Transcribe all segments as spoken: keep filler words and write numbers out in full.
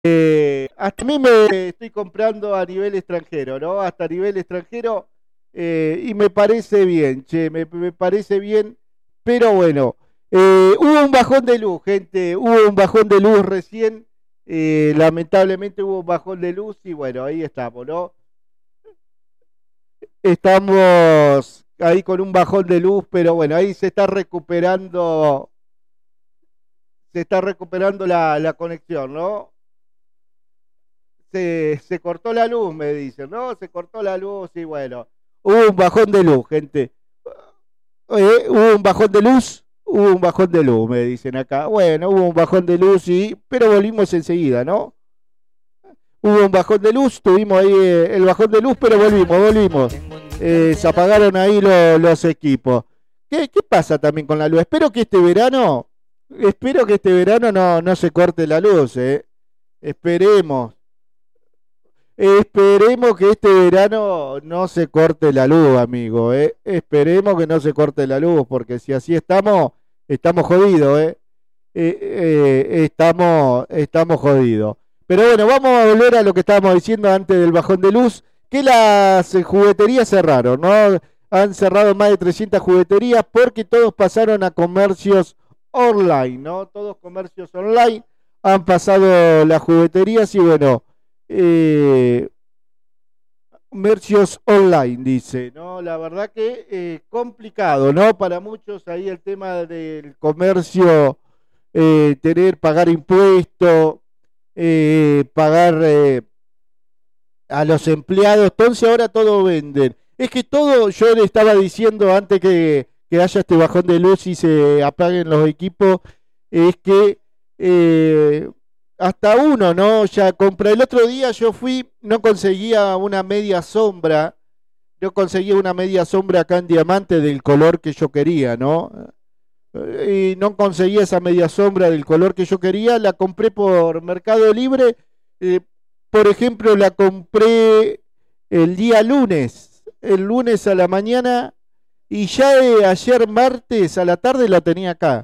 Eh, hasta a mí me estoy comprando a nivel extranjero, ¿no? Hasta a nivel extranjero eh, y me parece bien, che, me, me parece bien, pero bueno, eh, hubo un bajón de luz, gente, hubo un bajón de luz recién, eh, lamentablemente hubo un bajón de luz y bueno, ahí estamos, ¿no? Estamos ahí con un bajón de luz, pero bueno, ahí se está recuperando, se está recuperando la, la conexión, ¿no? Se, se cortó la luz, me dicen, ¿no? Se cortó la luz y bueno, hubo un bajón de luz, gente. Eh, hubo un bajón de luz, hubo un bajón de luz, me dicen acá. Bueno, hubo un bajón de luz, y, pero volvimos enseguida, ¿no? Hubo un bajón de luz, tuvimos ahí eh, el bajón de luz, pero volvimos, volvimos. Eh, se apagaron ahí lo- los equipos. ¿Qué, ¿Qué pasa también con la luz? Espero que este verano, espero que este verano no, no se corte la luz, ¿eh? Esperemos. Esperemos que este verano no se corte la luz, amigo, ¿eh? Esperemos que no se corte la luz, porque si así estamos, estamos jodidos, ¿eh? Eh, eh, estamos, estamos jodidos. Pero bueno, vamos a volver a lo que estábamos diciendo antes del bajón de luz, que las eh, jugueterías cerraron, ¿no? Han cerrado más de trescientas jugueterías porque todos pasaron a comercios online, ¿no? Todos comercios online han pasado las jugueterías y bueno, eh, comercios online, dice, ¿no? La verdad que eh, complicado, ¿no? Para muchos ahí el tema del comercio, eh, tener, pagar impuestos, eh, pagar eh, a los empleados, entonces ahora todo venden. Es que todo, yo le estaba diciendo antes que, que haya este bajón de luz y se apaguen los equipos, es que eh, hasta uno, ¿no? Ya compra. El otro día yo fui, no conseguía una media sombra, no conseguía una media sombra acá en diamante del color que yo quería, ¿no? Eh, Y no conseguía esa media sombra del color que yo quería, la compré por Mercado Libre. eh, por ejemplo, la compré el día lunes, el lunes a la mañana, y ya eh, ayer martes a la tarde la tenía acá.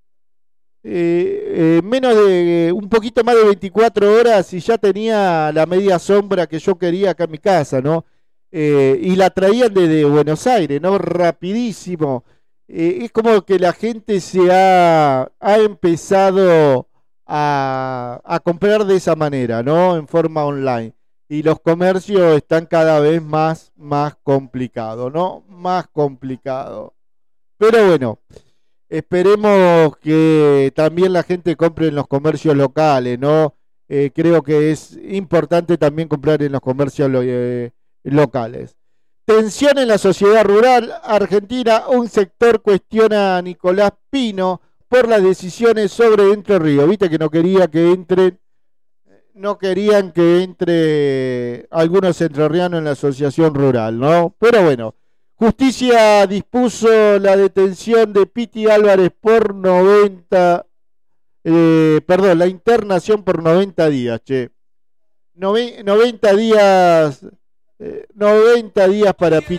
Eh, eh, menos de un poquito más de veinticuatro horas y ya tenía la media sombra que yo quería acá en mi casa, ¿no? Eh, y la traían desde Buenos Aires, ¿no? Rapidísimo. Eh, es como que la gente se ha, ha empezado a, a comprar de esa manera, ¿no? En forma online. Y los comercios están cada vez más, más complicados, ¿no? Más complicados. Pero bueno, esperemos que también la gente compre en los comercios locales, ¿no? Eh, creo que es importante también comprar en los comercios lo- eh, locales. Tensión en la sociedad rural argentina. Un sector cuestiona a Nicolás Pino por las decisiones sobre Entre Ríos. Viste que no quería que entren, no querían que entre algunos entrerrianos en la asociación rural, ¿no? Pero bueno, justicia dispuso la detención de Piti Álvarez por noventa, eh, perdón, la internación por noventa días, che. Nove- noventa días, eh, noventa días para Piti.